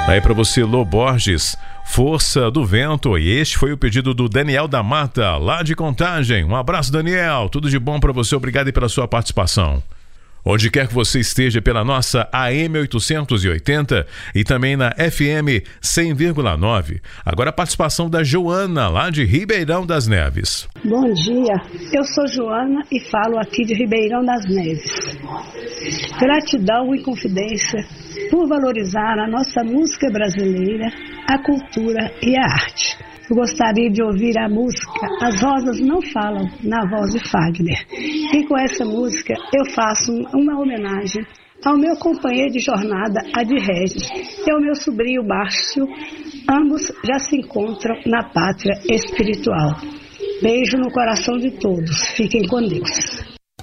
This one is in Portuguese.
Aí para você, Lô Borges, Força do Vento. E este foi o pedido do Daniel da Mata, lá de Contagem. Um abraço, Daniel, tudo de bom para você, obrigado aí pela sua participação. Onde quer que você esteja, pela nossa AM 880 e também na FM 100,9. Agora a participação da Joana, lá de Ribeirão das Neves. Bom dia, eu sou Joana e falo aqui de Ribeirão das Neves. Gratidão e confidência por valorizar a nossa música brasileira, a cultura e a arte. Eu gostaria de ouvir a música As Rosas Não Falam, na voz de Fagner. E com essa música eu faço uma homenagem ao meu companheiro de jornada, Adi Regis, e ao meu sobrinho Márcio. Ambos já se encontram na pátria espiritual. Beijo no coração de todos. Fiquem com Deus.